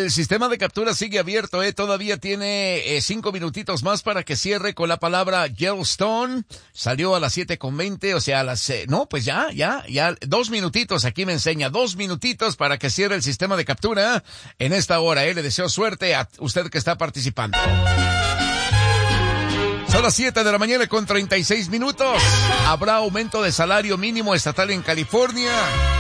el sistema de captura sigue abierto, todavía tiene 5 minutitos más para que cierre con la palabra Yellowstone. Salió a las 7:20, o sea, a las... no, pues ya, 2 minutitos, aquí me enseña, 2 minutitos para que cierre el sistema de captura en esta hora. Le deseo suerte a usted que está participando. Son las 7 de la mañana con 36 minutos. Habrá aumento de salario mínimo estatal en California.